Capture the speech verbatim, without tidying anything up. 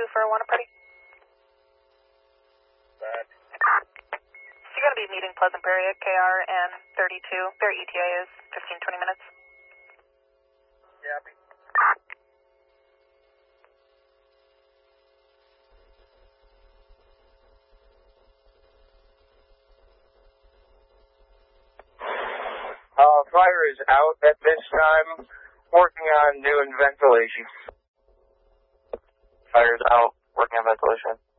two for one party. That. So you're going to be meeting Pleasant Prairie at K R and thirty-two. Their E T A is fifteen, twenty minutes. Yeah. Uh, fire is out at this time, working on new ventilation. Fire's out, working on ventilation.